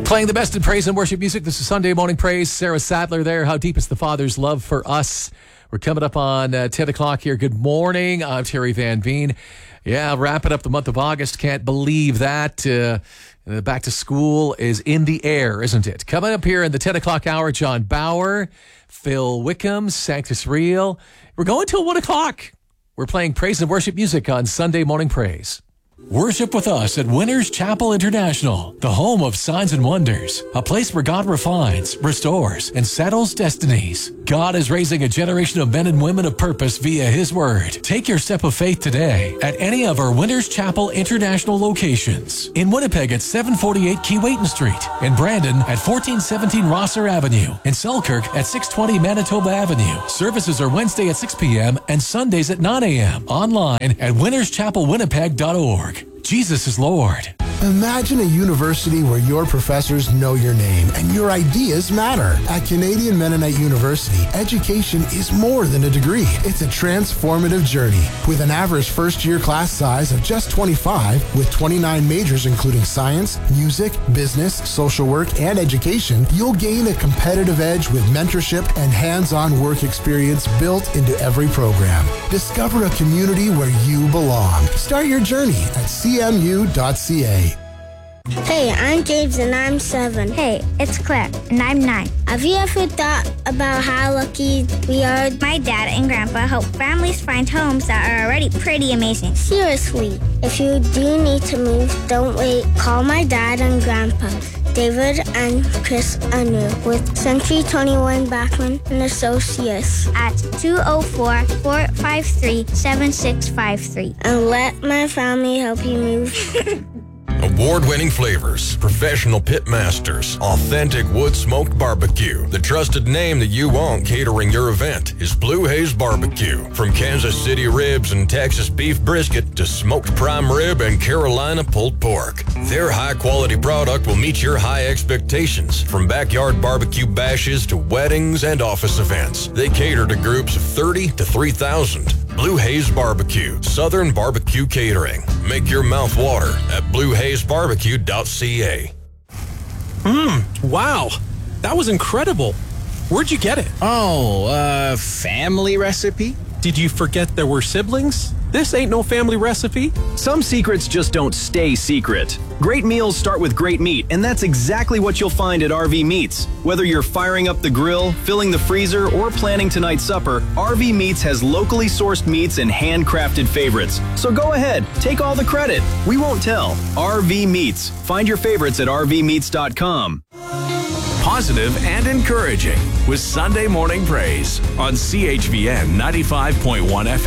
Playing the best in praise and worship music. This is Sunday Morning Praise. Sarah Sadler there. How deep is the Father's love for us? We're coming up on 10 o'clock here. Good morning. I'm Terry Van Veen. Yeah, wrapping up the month of August. Can't believe that. Back to school is in the air, isn't it? Coming up here in the 10 o'clock hour, John Bauer, Phil Wickham, Sanctus Real. We're going till 1 o'clock. We're playing praise and worship music on Sunday Morning Praise. Worship with us at Winners Chapel International, the home of signs and wonders, a place where God refines, restores, and settles destinies. God is raising a generation of men and women of purpose via His Word. Take your step of faith today at any of our Winners Chapel International locations. In Winnipeg at 748 Keewatin Street, in Brandon at 1417 Rosser Avenue, in Selkirk at 620 Manitoba Avenue. Services are Wednesday at 6 p.m. and Sundays at 9 a.m. Online at winnerschapelwinnipeg.org. Jesus is Lord. Imagine a university where your professors know your name and your ideas matter. At Canadian Mennonite University, education is more than a degree. It's a transformative journey. With an average first-year class size of just 25, with 29 majors including science, music, business, social work, and education, you'll gain a competitive edge with mentorship and hands-on work experience built into every program. Discover a community where you belong. Start your journey at cmu.ca. Hey, I'm James and I'm 7. Hey, it's Claire and I'm 9. Have you ever thought about how lucky we are? My dad and grandpa help families find homes that are already pretty amazing. Seriously, if you do need to move, don't wait. Call my dad and grandpa, David and Chris Anu, with Century 21 Bachman and Associates at 204-453-7653. And let my family help you move. Award-winning flavors, professional pit masters, authentic wood-smoked barbecue. The trusted name that you want catering your event is Blue Haze Barbecue. From Kansas City ribs and Texas beef brisket to smoked prime rib and Carolina pulled pork. Their high-quality product will meet your high expectations. From backyard barbecue bashes to weddings and office events, they cater to groups of 30 to 3,000. Blue Haze Barbecue, Southern Barbecue Catering. Make your mouth water at bluehazebarbecue.ca. Wow, that was incredible. Where'd you get it? Family recipe? Did you forget there were siblings? This ain't no family recipe. Some secrets just don't stay secret. Great meals start with great meat, and that's exactly what you'll find at RV Meats. Whether you're firing up the grill, filling the freezer, or planning tonight's supper, RV Meats has locally sourced meats and handcrafted favorites. So go ahead, take all the credit. We won't tell. RV Meats. Find your favorites at rvmeats.com. Positive and encouraging with Sunday Morning Praise on CHVN 95.1 FM.